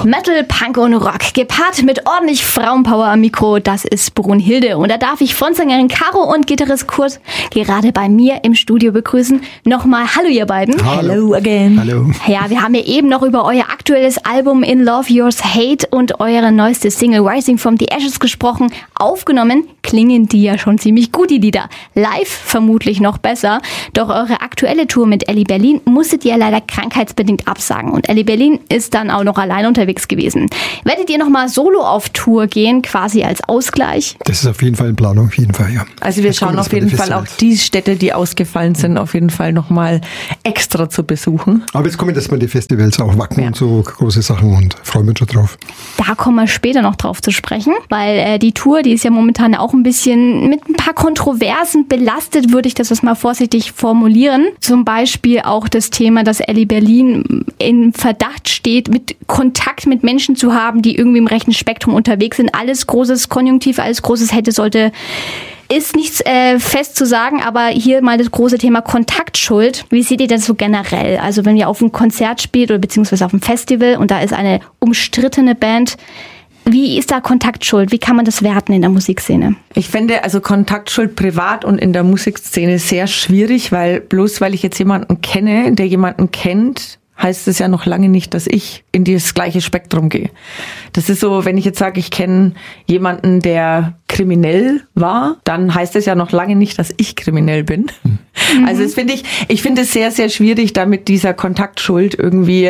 Metal, Punk und Rock, gepaart mit ordentlich Frauenpower am Mikro, das ist Brunhilde. Und da darf ich Frontsängerin Caro und Gitarrist Kurt gerade bei mir im Studio begrüßen. Nochmal hallo ihr beiden. Hello again. Hallo. Ja, wir haben ja eben noch über euer aktuelles Album In Love Yours Hate und eure neueste Single Rising from the Ashes gesprochen. Aufgenommen klingen die ja schon ziemlich gut, die Lieder. Live vermutlich noch besser. Doch eure aktuelle Tour mit Elli Berlin musstet ihr leider krankheitsbedingt absagen. Und Elli Berlin ist dann auch noch allein unterwegs gewesen. Werdet ihr nochmal solo auf Tour gehen, quasi als Ausgleich? Das ist auf jeden Fall in Planung, auf jeden Fall, ja. Also wir schauen auf jeden Fall auch die Städte, die ausgefallen sind, auf jeden Fall nochmal extra zu besuchen. Aber jetzt kommen das mal die Festivals, auch Wacken und so große Sachen und freuen mich schon drauf. Da kommen wir später noch drauf zu sprechen, weil die Tour, die ist ja momentan auch ein bisschen mit ein paar Kontroversen belastet, würde ich das jetzt mal vorsichtig formulieren. Zum Beispiel auch das Thema, dass Elli Berlin in Verdacht steht, mit Kontakt mit Menschen zu haben, die irgendwie im rechten Spektrum unterwegs sind. Alles großes Konjunktiv, alles großes hätte, sollte, ist nichts fest zu sagen, aber hier mal das große Thema Kontaktschuld. Wie seht ihr das so generell? Also wenn ihr auf einem Konzert spielt oder beziehungsweise auf einem Festival und da ist eine umstrittene Band, wie ist da Kontaktschuld? Wie kann man das werten in der Musikszene? Ich finde also Kontaktschuld privat und in der Musikszene sehr schwierig, weil bloß weil ich jetzt jemanden kenne, der jemanden kennt, heißt es ja noch lange nicht, dass ich in das gleiche Spektrum gehe. Das ist so, wenn ich jetzt sage, ich kenne jemanden, der kriminell war, dann heißt es ja noch lange nicht, dass ich kriminell bin. Also das finde ich finde es sehr, sehr schwierig, da mit dieser Kontaktschuld irgendwie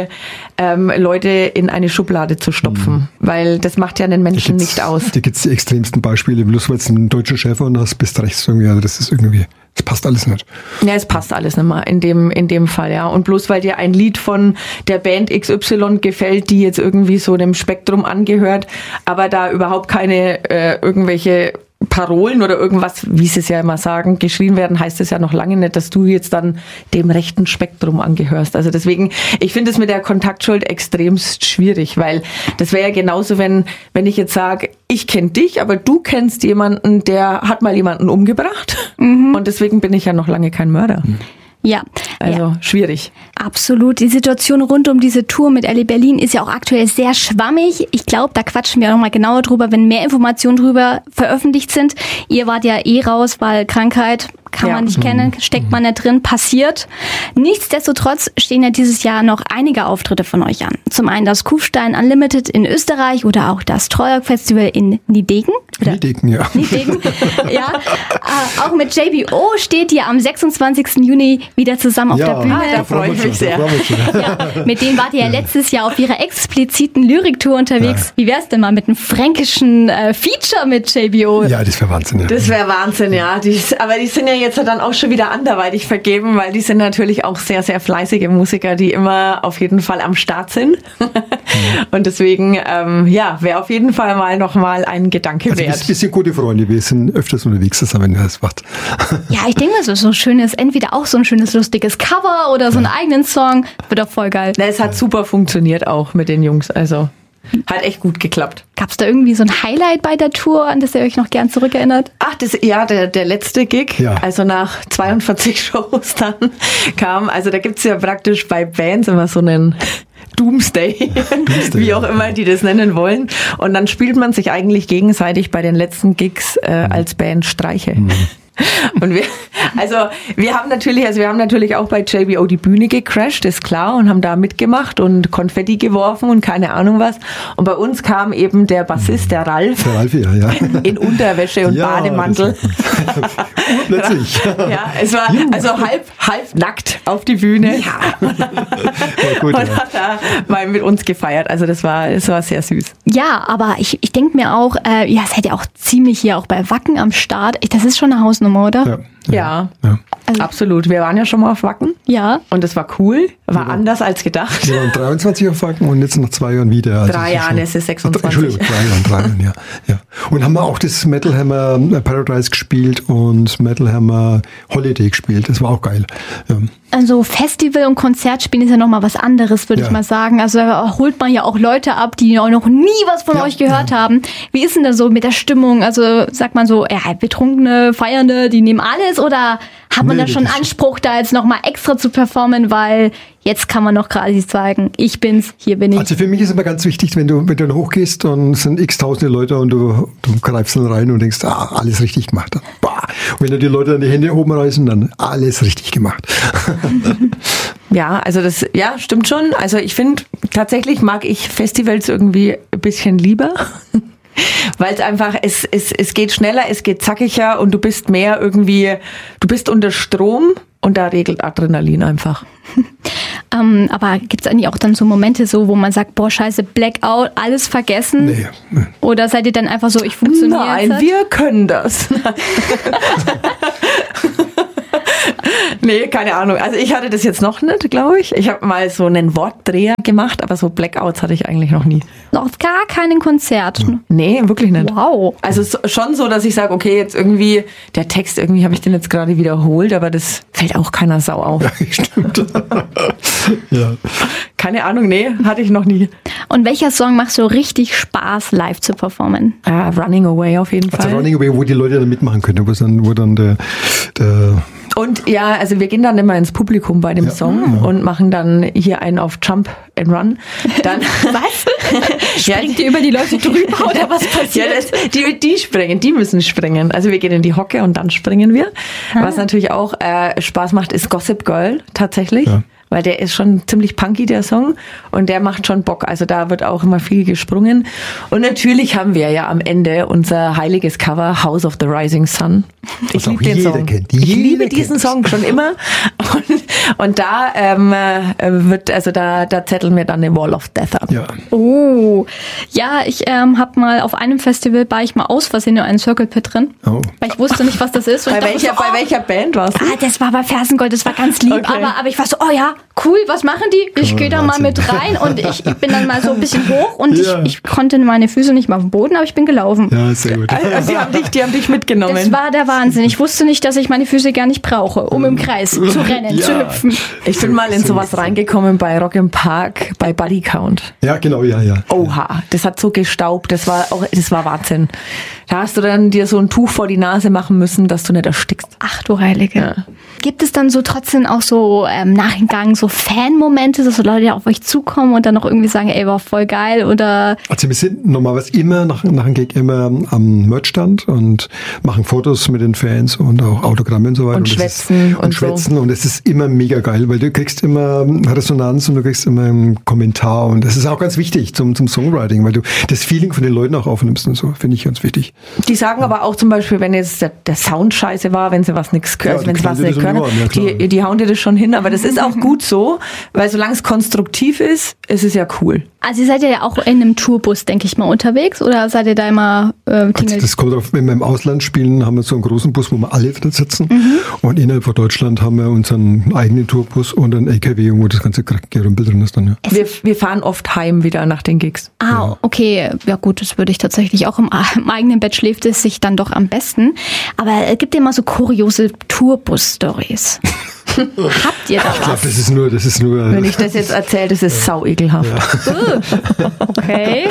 Leute in eine Schublade zu stopfen, weil das macht ja einen Menschen nicht aus. Da gibt's die extremsten Beispiele, bloß weil es ein deutscher Chef und das bist rechts irgendwie, also das ist irgendwie, das passt alles nicht. Ja, es passt alles nicht mehr in dem Fall, ja. Und bloß weil dir ein Lied von der Band XY gefällt, die jetzt irgendwie so dem Spektrum angehört, aber da überhaupt keine irgendwelche Parolen oder irgendwas, wie sie es ja immer sagen, geschrien werden, heißt es ja noch lange nicht, dass du jetzt dann dem rechten Spektrum angehörst. Also deswegen, ich finde es mit der Kontaktschuld extremst schwierig, weil das wäre ja genauso, wenn ich jetzt sage, ich kenne dich, aber du kennst jemanden, der hat mal jemanden umgebracht und deswegen bin ich ja noch lange kein Mörder. Ja. Also schwierig. Absolut. Die Situation rund um diese Tour mit Elli Berlin ist ja auch aktuell sehr schwammig. Ich glaube, da quatschen wir nochmal genauer drüber, wenn mehr Informationen drüber veröffentlicht sind. Ihr wart ja raus, weil Krankheit kann man nicht kennen, steckt man nicht drin, passiert. Nichtsdestotrotz stehen ja dieses Jahr noch einige Auftritte von euch an. Zum einen das Kufstein Unlimited in Österreich oder auch das Treuerg Festival in Niedegen. Niedegen, ja. Niedegen, ja. Auch mit JBO steht ihr am 26. Juni wieder zusammen auf der Bühne. Da freue ich mich sehr. Ja, mit denen wart ihr ja letztes Jahr auf ihrer expliziten Lyriktour unterwegs. Ja. Wie wär's denn mal mit einem fränkischen Feature mit JBO? Ja, das wäre Wahnsinn. Ja. Das wäre Wahnsinn, ja. Aber die sind ja jetzt dann auch schon wieder anderweitig vergeben, weil die sind natürlich auch sehr, sehr fleißige Musiker, die immer auf jeden Fall am Start sind. Und deswegen, wäre auf jeden Fall mal ein Gedanke wert. Also wir sind gute Freunde, wir sind öfters unterwegs zusammen, wenn ihr das macht. Ja, ich denke, das ist so ein schönes, entweder auch so ein schönes, lustiges Cover oder so einen eigenen Song. Wird doch voll geil. Es hat super funktioniert auch mit den Jungs, also hat echt gut geklappt. Gab es da irgendwie so ein Highlight bei der Tour, an das ihr euch noch gern zurückerinnert? Ach, der letzte Gig, also nach 42 Shows dann kam, also da gibt's ja praktisch bei Bands immer so einen Doomsday, wie auch immer die das nennen wollen. Und dann spielt man sich eigentlich gegenseitig bei den letzten Gigs als Band Streiche. Und wir haben natürlich auch bei JBO die Bühne gecrashed, ist klar, und haben da mitgemacht und Konfetti geworfen und keine Ahnung was. Und bei uns kam eben der Bassist, der Ralf, ja. In Unterwäsche und Bademantel. Plötzlich. Ja, es war also halb nackt auf die Bühne. Ja. Und hat da mal mit uns gefeiert. Also das war sehr süß. Ja, aber ich denke mir auch, ihr seid ja auch ziemlich hier auch bei Wacken am Start. Das ist schon eine Hausnummer, oder? Ja. Also, absolut. Wir waren ja schon mal auf Wacken. Ja. Und es war cool. War anders als gedacht. Wir waren 23 auf Wacken und jetzt nach 2 Jahren wieder. Also 3 Jahren, es ist 26. Entschuldigung, 3 Jahren, ja. Und haben wir auch das Metal Hammer Paradise gespielt und Metal Hammer Holiday gespielt. Das war auch geil. Ja. Also Festival und Konzertspielen ist ja nochmal was anderes, würde ich mal sagen. Also da holt man ja auch Leute ab, die auch noch nie was von euch gehört haben. Wie ist denn das so mit der Stimmung? Also sagt man so, betrunkene, Feiernde, die nehmen alles es oder hat man da schon Anspruch, da jetzt nochmal extra zu performen, weil jetzt kann man noch quasi sagen, ich bin's, hier bin ich. Also für mich ist immer ganz wichtig, wenn du dann hochgehst und es sind x-tausende Leute und du greifst dann rein und denkst, alles richtig gemacht. Bah. Und wenn du die Leute dann die Hände oben reißen, dann alles richtig gemacht. Ja, also das, ja, stimmt schon. Also ich finde, tatsächlich mag ich Festivals irgendwie ein bisschen lieber. Weil es einfach, es geht schneller, es geht zackiger und du bist mehr irgendwie, du bist unter Strom und da regelt Adrenalin einfach. Aber gibt es eigentlich auch dann so Momente so, wo man sagt, boah, scheiße, Blackout, alles vergessen? Nee. Oder seid ihr dann einfach so, ich funktioniere jetzt? Nein, wir können das. Nee, keine Ahnung. Also ich hatte das jetzt noch nicht, glaube ich. Ich habe mal so einen Wortdreher gemacht, aber so Blackouts hatte ich eigentlich noch nie. Noch gar kein Konzert? Nee, wirklich nicht. Wow. Also schon so, dass ich sage, okay, jetzt irgendwie, der Text, irgendwie habe ich den jetzt gerade wiederholt, aber das fällt auch keiner Sau auf. Ja, stimmt. Ja. Keine Ahnung, nee, hatte ich noch nie. Und welcher Song macht so richtig Spaß, live zu performen? Running Away auf jeden Fall. Also Running Away, wo die Leute dann mitmachen können, wo dann der und ja, also wir gehen dann immer ins Publikum bei dem Song und machen dann hier einen auf Jump and Run. Dann was? Springt ihr über die Leute drüber oder was passiert? Ja, die springen, die müssen springen. Also wir gehen in die Hocke und dann springen wir. Was natürlich auch Spaß macht, ist Gossip Girl tatsächlich. Ja. Weil der ist schon ziemlich punky, der Song. Und der macht schon Bock. Also da wird auch immer viel gesprungen. Und natürlich haben wir ja am Ende unser heiliges Cover, House of the Rising Sun. Ich liebe den Song. Ich liebe diesen Song schon immer. Und da da zetteln wir dann eine Wall of Death ab. Ja. Oh, ja, ich habe mal auf einem Festival, war ich mal aus Versehen in einem Circle Pit drin. Oh. Weil ich wusste nicht, was das ist. Und bei welcher Band warst du? Das war bei Fersengold, das war ganz lieb. Okay. Aber ich war so, oh ja, cool, was machen die? Ich gehe da mal mit rein und ich bin dann mal so ein bisschen hoch und ich konnte meine Füße nicht mal auf dem Boden, aber ich bin gelaufen. Ja, sehr gut. Also die haben dich mitgenommen. Das war der Wahnsinn. Ich wusste nicht, dass ich meine Füße gar nicht brauche, um im Kreis zu rennen, zu hüpfen. Ich bin mal in sowas reingekommen bei Rock im Park, bei Buddy Count. Ja, genau, ja. Oha, das hat so gestaubt, das war Wahnsinn. Da hast du dann dir so ein Tuch vor die Nase machen müssen, dass du nicht erstickst. Ach du Heilige. Ja. Gibt es dann so trotzdem auch so Nachgang so Fan-Momente, dass so Leute auf euch zukommen und dann noch irgendwie sagen, ey, war voll geil oder? Also wir sind normalerweise immer nach einem Gig immer am Merchstand und machen Fotos mit den Fans und auch Autogramme und so weiter. Und schwätzen und es ist immer mega geil, weil du kriegst immer Resonanz und du kriegst immer einen Kommentar und das ist auch ganz wichtig zum Songwriting, weil du das Feeling von den Leuten auch aufnimmst und so, finde ich ganz wichtig. Die sagen aber auch zum Beispiel, wenn jetzt der Sound scheiße war, wenn sie was nix können, wenn sie was nicht können, die hauen dir das schon hin, aber das ist auch gut so, weil solange es konstruktiv ist, ist es ja cool. Also ihr seid ja auch in einem Tourbus, denke ich mal, unterwegs oder seid ihr da immer das kommt drauf, wenn wir im Ausland spielen, haben wir so einen großen Bus, wo wir alle drin sitzen und innerhalb von Deutschland haben wir unseren eigenen Tourbus und einen LKW, wo das ganze Gerümpel drin ist dann. Ja. Wir fahren oft heim wieder nach den Gigs. Okay, ja gut, das würde ich tatsächlich auch im eigenen Bett schläft es sich dann doch am besten. Aber es gibt ja immer so kuriose Tourbus-Stories. Habt ihr da was? Ich glaube, das ist nur. Wenn ich das jetzt erzähle, das ist sau ekelhaft. Ja. Okay.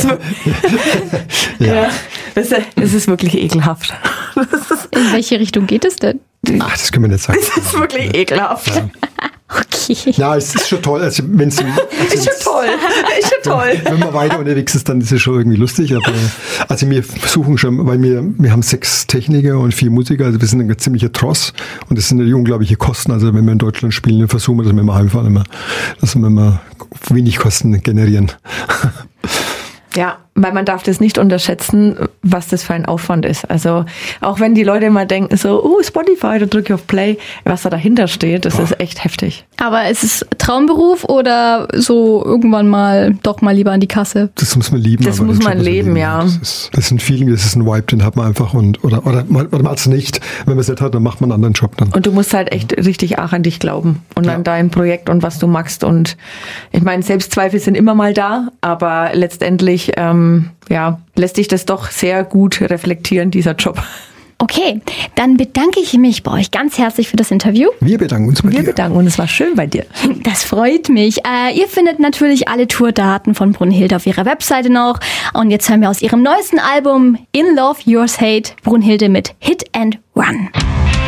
Das ist wirklich ekelhaft. In welche Richtung geht es denn? Ach, das können wir nicht sagen. Das ist wirklich ekelhaft. Ja. Okay. Ja, es ist schon toll. Also, ist schon toll. Wenn man weiter unterwegs ist, dann ist es schon irgendwie lustig. Aber also wir versuchen schon, weil wir haben 6 Techniker und 4 Musiker, also wir sind ein ziemlicher Tross und das sind natürlich unglaubliche Kosten. Also wenn wir in Deutschland spielen, dann versuchen wir, dass wir immer heimfahren, dass wir immer wenig Kosten generieren. Ja, weil man darf das nicht unterschätzen, was das für ein Aufwand ist. Also auch wenn die Leute immer denken so, Spotify, da drücke ich auf Play, was da dahinter steht, das ist echt heftig. Aber ist es Traumberuf oder so irgendwann mal doch mal lieber an die Kasse? Das muss man lieben. Das muss man leben, ja. Das ist ein Feeling, das ist ein Vibe, den hat man einfach oder man hat es nicht. Wenn man es nicht hat, dann macht man einen anderen Job dann. Und du musst halt echt richtig auch an dich glauben und an dein Projekt und was du magst. Und ich meine, Selbstzweifel sind immer mal da, aber letztendlich lässt sich das doch sehr gut reflektieren, dieser Job. Okay, dann bedanke ich mich bei euch ganz herzlich für das Interview. Wir bedanken uns bei dir. Wir bedanken uns, es war schön bei dir. Das freut mich. Ihr findet natürlich alle Tourdaten von Brunhilde auf ihrer Webseite noch. Und jetzt hören wir aus ihrem neuesten Album In Love, Yours Hate, Brunhilde mit Hit and Run.